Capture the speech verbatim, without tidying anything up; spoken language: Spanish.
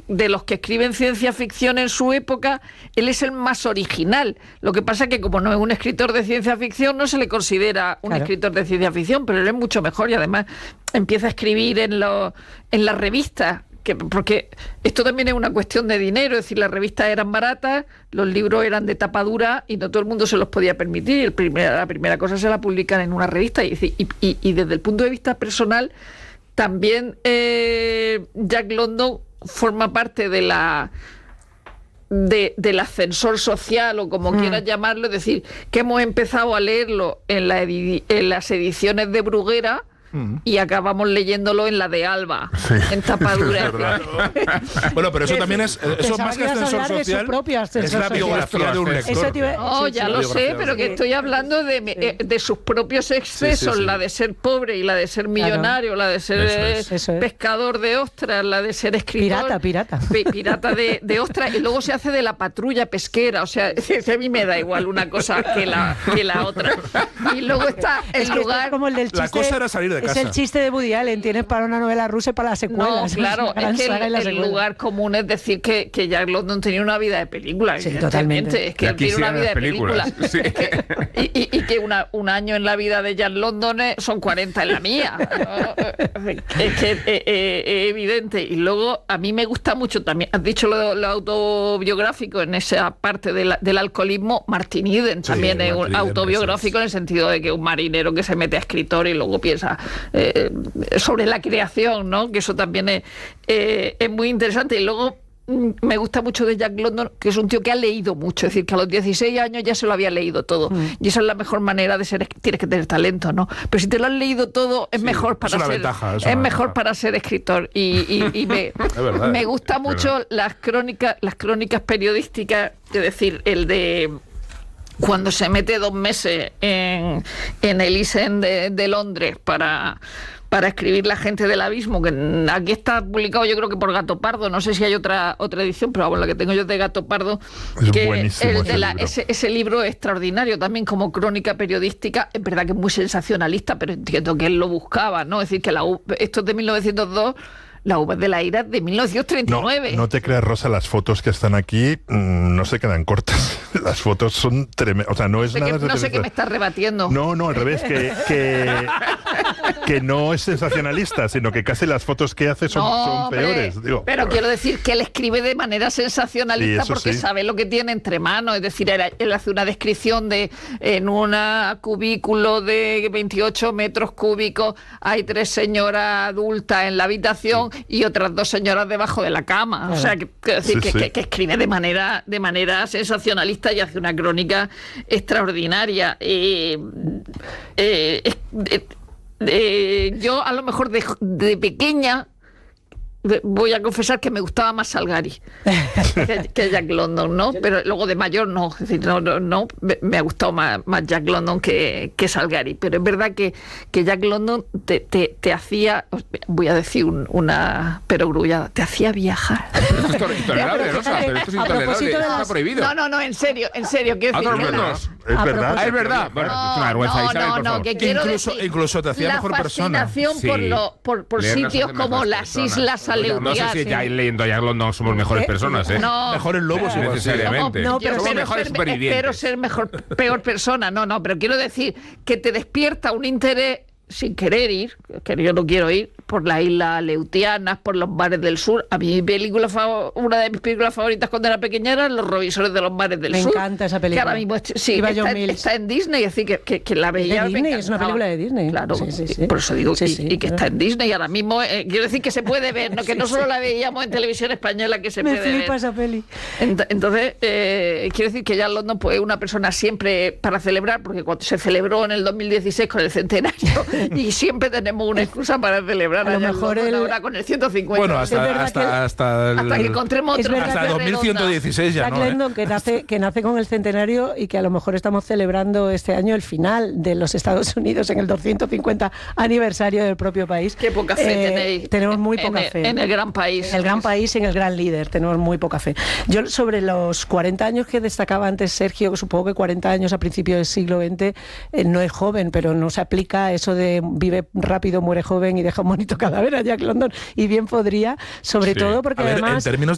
de los que escriben ciencia ficción en su época, él es el más original. Lo que pasa es que como no es un escritor de ciencia ficción, no se le considera un claro. escritor de ciencia ficción, pero él es mucho mejor y además empieza a escribir en, lo, en las revistas. Que, porque esto también es una cuestión de dinero, es decir, las revistas eran baratas, los libros eran de tapa dura y no todo el mundo se los podía permitir. El primer, la primera cosa se la publican en una revista y, y, y, y desde el punto de vista personal también eh, Jack London forma parte de la de, del ascensor social o como mm. quieras llamarlo, es decir, que hemos empezado a leerlo en, la edi- en las ediciones de Bruguera y acabamos leyéndolo en la de Alba, sí, en tapadura. Bueno, pero eso también es, eso más que ascensor social, es la biografía de un lector. Oh, ya lo sé, pero que estoy hablando de, sí. de sus propios excesos, sí, sí, sí. la de ser pobre y la de ser millonario, claro. la de ser eso es. pescador de ostras, la de ser escritor. Pirata, pirata. Pirata de, de ostras, y luego se hace de la patrulla pesquera, o sea, a mí me da igual una cosa que la, que la otra. Y luego está el es lugar... Es como el del chiste, la cosa era salir de es casa. el chiste de Woody Allen, tienes para una novela rusa y para las secuelas. No, claro, es que el, el lugar común es decir que, que Jack London tenía una vida de película. Sí, totalmente. Es que él tiene una vida de película. Sí. Es que, y, y, y que una, un año en la vida de Jack London son cuarenta en la mía. Es que es, es, es evidente. Y luego a mí me gusta mucho también, has dicho lo, lo autobiográfico en esa parte de la, del alcoholismo. Martin Eden también sí, es un autobiográfico en el sentido de que un marinero que se mete a escritor y luego piensa Eh, sobre la creación, ¿no? Que eso también es, eh, es muy interesante. Y luego mm, me gusta mucho de Jack London, que es un tío que ha leído mucho, es decir, que a los dieciséis años ya se lo había leído todo. Mm. Y esa es la mejor manera de ser, tienes que tener talento, ¿no? Pero si te lo has leído todo, es sí, mejor para es ser ventaja, es es mejor ventaja. para ser escritor. Y, y, y me, verdad, me gusta mucho las crónicas, las crónicas periodísticas, es decir, el de cuando se mete dos meses en, en el East End de, de Londres para, para escribir La gente del abismo, que aquí está publicado yo creo que por Gato Pardo, no sé si hay otra otra edición, pero bueno, la que tengo yo de Gato Pardo, es que buenísimo el ese, de la, libro. Ese, ese libro es extraordinario también como crónica periodística, es verdad que es muy sensacionalista, pero entiendo que él lo buscaba, ¿no? Es decir, que la, esto es de mil novecientos dos, La Uva de la Ira de mil novecientos treinta y nueve. No, no te creas, Rosa, las fotos que están aquí mmm, no se quedan cortas. Las fotos son tremendas. O sea, no es no sé nada... Que, no sé qué me estás rebatiendo. No, no, al revés, que, que, que no es sensacionalista, sino que casi las fotos que hace son, no, son hombre, peores. Digo, pero pues, quiero decir que él escribe de manera sensacionalista sí, porque sí. sabe lo que tiene entre manos. Es decir, él, él hace una descripción de en un cubículo de veintiocho metros cúbicos hay tres señoras adultas en la habitación sí. y otras dos señoras debajo de la cama. O sea, que, que, decir, sí, que, sí. Que, que escribe de manera, de manera sensacionalista y hace una crónica extraordinaria. Eh, eh, eh, eh, yo a lo mejor de, de pequeña voy a confesar que me gustaba más Salgari que, que Jack London, ¿no? Pero luego de mayor no, es decir, no, no, no me, me ha gustado más, más Jack London que, que Salgari, pero es verdad que, que Jack London te, te, te hacía, voy a decir un, una perogrullada, te hacía viajar. Esto es intolerable, Rosa, pero esto es intolerable, está prohibido. No, no, no, en serio, en serio, quiero decir que no. Es verdad. Ah, es verdad. Bueno, no, es una vergüenza, no, Isabel, no, por no, favor. que quiero incluso, decir, incluso te hacía mejor persona. La fascinación por, Sí. lo, por, por Leernos sitios hace como mejores las personas. Islas Aleutianas. No sé si ya leyendo a Jack London somos mejores personas, ¿eh? No, Mejores lobos no, igual. necesariamente. No, no, pero pero somos espero mejores ser, supervivientes. espero ser mejor, peor persona. No, no, pero quiero decir que te despierta un interés sin querer ir, que yo no quiero ir, por las islas Aleutianas, por los mares del sur. A mí mi película fav- una de mis películas favoritas cuando era pequeña eran Los Robinsones de los mares del Me sur. Me encanta esa película. Que ahora mismo est- sí, Iba John está, Mills. está en Disney, así que, que, que la veía. ¿Es de Disney? me Es una película de Disney. Claro, Sí, sí, sí. por eso digo, Sí, y, sí, y que claro. está en Disney ahora mismo. Eh, quiero decir que se puede ver, ¿no? Que no solo la veíamos en televisión española, que se Me puede flipa ver. esa peli. Ent- Entonces, eh, quiero decir que Jack London pues, es una persona siempre para celebrar, porque cuando se celebró en el dos mil dieciséis con el centenario, y siempre tenemos una excusa para celebrar A a, lo Jack mejor London el- ahora con el ciento cincuenta. Bueno, Es verdad hasta, que- hasta, hasta, el, hasta que encontremos Es otro verdad hasta que- dos mil ciento dieciséis ya Jack no, ¿eh? London, que nace, que nace con el centenario y que a lo mejor estamos celebrando este año el final de los Estados Unidos en el doscientos cincuenta aniversario del propio país. Qué poca fe Eh, tenéis. Tenemos muy en poca el- fe. En el gran país. En el gran país y en el gran líder tenemos muy poca fe. Yo sobre los cuarenta años que destacaba antes Sergio, que supongo que cuarenta años a principios del siglo veinte eh, no es joven, pero no se aplica eso de vive rápido, muere joven y deja un bonito cadáver a Jack London, y bien podría, sobre Sí. todo porque A ver, además... en términos